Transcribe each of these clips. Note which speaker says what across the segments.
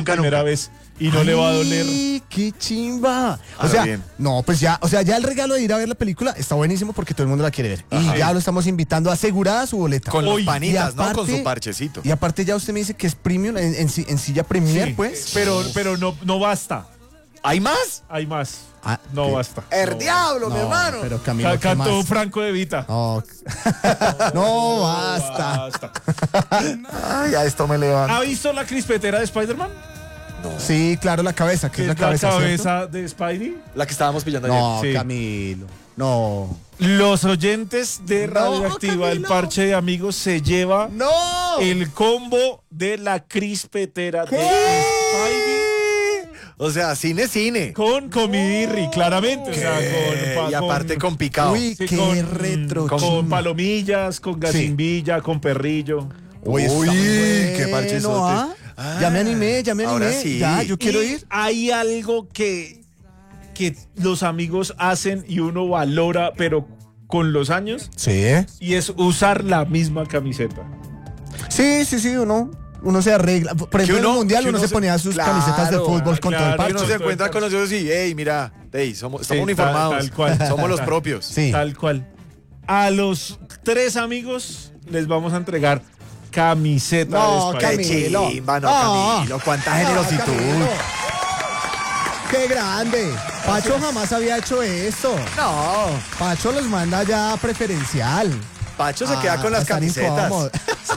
Speaker 1: primera vez y no le va a doler.
Speaker 2: ¡Qué chimba! O
Speaker 3: Ah,
Speaker 2: sea,
Speaker 3: bien.
Speaker 2: no, pues ya, o sea, ya el regalo de ir a ver la película está buenísimo porque todo el mundo la quiere ver. Y ya lo estamos invitando, asegurada su boleta.
Speaker 3: Con los
Speaker 1: Uy,
Speaker 3: panitas,
Speaker 2: y
Speaker 3: ¿no? Con
Speaker 2: aparte-
Speaker 3: su parchecito.
Speaker 2: Y aparte ya usted me dice que es premium en silla premier,
Speaker 1: Sí,
Speaker 2: pues.
Speaker 1: pero no basta.
Speaker 3: ¿Hay más?
Speaker 1: Hay más.
Speaker 2: Ah,
Speaker 1: No
Speaker 2: ¿qué?
Speaker 1: basta.
Speaker 3: ¡El diablo, mi
Speaker 2: No,
Speaker 3: hermano!
Speaker 2: pero Camilo, ¿qué
Speaker 1: Cantó
Speaker 2: más?
Speaker 1: Franco de Vita.
Speaker 2: No, no, basta.
Speaker 1: Basta.
Speaker 3: Ay, a esto me levanta.
Speaker 1: ¿Ha visto la crispetera de Spider-Man?
Speaker 2: Sí, claro, la cabeza, que
Speaker 1: Que
Speaker 2: es la cabeza, ¿cierto?
Speaker 1: de Spidey.
Speaker 3: La que estábamos pillando ayer.
Speaker 2: No,
Speaker 1: Sí.
Speaker 2: Camilo. No.
Speaker 1: Los oyentes de
Speaker 2: No,
Speaker 1: Radioactiva, el
Speaker 2: Camilo.
Speaker 1: parche de amigos, se lleva
Speaker 2: ¡No!
Speaker 1: el combo de la crispetera de Spidey
Speaker 3: O sea, cine.
Speaker 1: con comidirri, claramente. O sea,
Speaker 3: Y aparte con picado.
Speaker 2: Uy,
Speaker 1: sí,
Speaker 2: qué retro.
Speaker 1: con
Speaker 2: chimba.
Speaker 1: palomillas, con gacimbilla, con perrillo.
Speaker 2: Uy, está muy
Speaker 3: qué
Speaker 2: bueno,
Speaker 3: parchezote.
Speaker 2: ¿ah? Ya me animé, ya me animé.
Speaker 3: Ahora sí.
Speaker 2: Ya, yo quiero
Speaker 1: Y
Speaker 2: ir.
Speaker 1: hay algo que los amigos hacen y uno valora, pero con los años,
Speaker 2: Sí.
Speaker 1: y es usar la misma camiseta.
Speaker 2: Sí, uno se arregla. Por ejemplo, en el mundial
Speaker 3: que
Speaker 2: uno se ponía sus
Speaker 3: claro,
Speaker 2: camisetas de fútbol con todo el
Speaker 1: claro,
Speaker 2: parche.
Speaker 3: Y uno se
Speaker 1: Todo el
Speaker 3: encuentra con
Speaker 1: parche.
Speaker 3: nosotros y, hey, mira, estamos
Speaker 1: Sí,
Speaker 3: uniformados.
Speaker 1: tal cual.
Speaker 3: Somos los propios.
Speaker 2: Sí.
Speaker 1: Tal cual. A los 3 amigos les vamos a entregar camiseta
Speaker 2: No,
Speaker 1: de
Speaker 3: Qué
Speaker 1: Spider-Man.
Speaker 2: Camilo.
Speaker 3: chimba, no,
Speaker 2: No.
Speaker 3: Camilo. Cuánta
Speaker 2: Ah,
Speaker 3: generositud.
Speaker 2: Camilo. ¡Qué grande! Pacho jamás había hecho esto.
Speaker 3: No,
Speaker 2: Pacho los manda ya preferencial.
Speaker 3: Pacho se queda con
Speaker 2: a
Speaker 3: las
Speaker 2: estar
Speaker 3: camisetas.
Speaker 2: incómodo.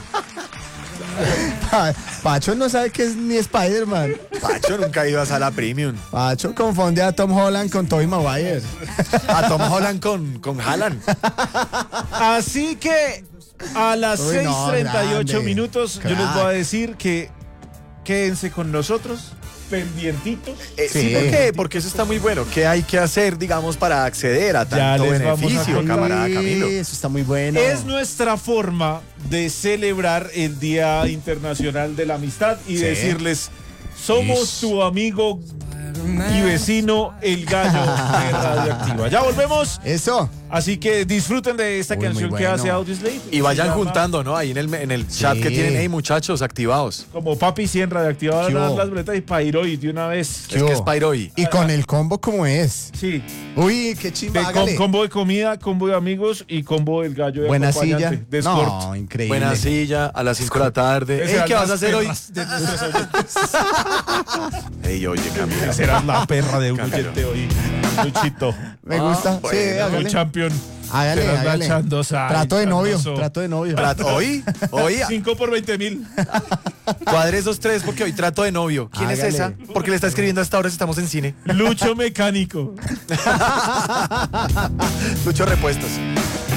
Speaker 2: Pacho no sabe que es ni Spider-Man.
Speaker 3: Pacho nunca ha ido a sala premium.
Speaker 2: Pacho confunde a Tom Holland con Tobey Maguire.
Speaker 3: A Tom Holland con Haaland.
Speaker 1: Así que a las
Speaker 2: Uy, no,
Speaker 1: 6:38
Speaker 2: grande.
Speaker 1: minutos yo les
Speaker 2: Crack.
Speaker 1: voy a decir que quédense con nosotros, pendientitos.
Speaker 3: Sí,
Speaker 2: Sí.
Speaker 3: ¿por qué? Porque eso está muy bueno. ¿Qué hay que hacer, digamos, para acceder a
Speaker 1: Ya
Speaker 3: tanto
Speaker 1: les vamos a
Speaker 3: beneficio,
Speaker 1: contar.
Speaker 3: camarada Camilo?
Speaker 2: Eso está muy bueno.
Speaker 1: Es nuestra forma de celebrar el Día Internacional de la Amistad y
Speaker 2: Sí.
Speaker 1: decirles, somos tu amigo y vecino, el gallo de Radioactiva. Ya volvemos,
Speaker 2: Eso.
Speaker 1: así que disfruten de esta
Speaker 2: Uy, muy
Speaker 1: canción que
Speaker 2: bueno.
Speaker 1: hace Audioslave.
Speaker 3: Y vayan
Speaker 1: Se llama
Speaker 3: juntando, ¿no? Ahí en el chat
Speaker 2: Sí.
Speaker 3: que tienen ahí, muchachos, activados.
Speaker 1: Como Papi 100, Radioactiva,
Speaker 2: ¿Qué
Speaker 1: van a dar
Speaker 2: hubo?
Speaker 1: las boletas y Pairoy de una vez.
Speaker 3: Es que es Pairoy.
Speaker 2: Y con el combo como es.
Speaker 1: Sí,
Speaker 2: Uy, qué chimba. hágale.
Speaker 1: combo de comida, combo de amigos y combo del gallo de
Speaker 2: Buena silla.
Speaker 1: acompañante, de escort.
Speaker 2: No, increíble.
Speaker 3: Buena silla, a las 5 de la tarde.
Speaker 1: Esas
Speaker 3: Ey, ¿qué
Speaker 1: eran
Speaker 3: vas a
Speaker 1: las
Speaker 3: hacer hoy?
Speaker 1: perras de nuestros oyentes.
Speaker 3: Ey, oye, Camilo.
Speaker 1: Serás la perra de un
Speaker 3: Camilo.
Speaker 1: oyente hoy, Luchito.
Speaker 2: Me gusta.
Speaker 3: bueno,
Speaker 2: sí,
Speaker 1: El
Speaker 2: hágale.
Speaker 1: champion.
Speaker 2: Hágale,
Speaker 1: Serás
Speaker 2: hágale.
Speaker 1: Nachandosa,
Speaker 2: Trato de novio.
Speaker 1: Chandoso.
Speaker 2: Trato de novio.
Speaker 3: ¿Hoy? Hoy,
Speaker 1: 5 por 20,000.
Speaker 3: cuadre esos 3 porque hoy trato de novio. ¿Quién es
Speaker 2: Hágale.
Speaker 3: esa? Porque le está escribiendo hasta ahora si estamos en cine.
Speaker 1: Lucho Mecánico.
Speaker 3: Lucho Repuestos.